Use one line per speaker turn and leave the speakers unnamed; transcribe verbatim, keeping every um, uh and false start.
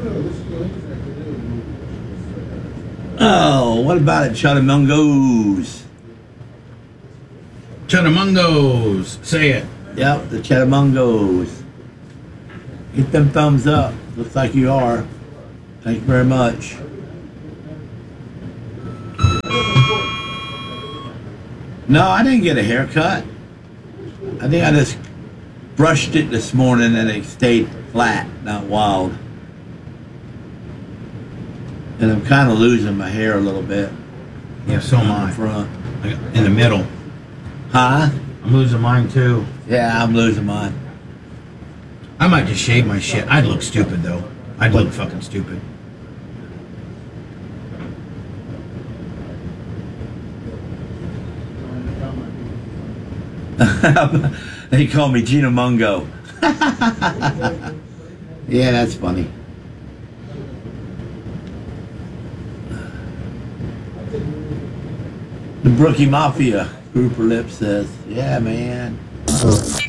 Oh, what about it, Chudamungos?
Chudamungos. Say it.
Yep, the Chudamungos. Hit them thumbs up. Looks like you are. Thank you very much. No, I didn't get a haircut. I think I just brushed it this morning and it stayed flat, not wild. And I'm kind of losing my hair a little bit.
Yeah, so am
in
I.
front.
In the middle.
Huh?
I'm losing mine too.
Yeah, I'm losing mine.
I might just shave my shit. I'd look stupid though. I'd look fucking stupid.
They call me Gina Mungo. Yeah, that's funny. The Brookie Mafia, Grouper Lip says, yeah, man.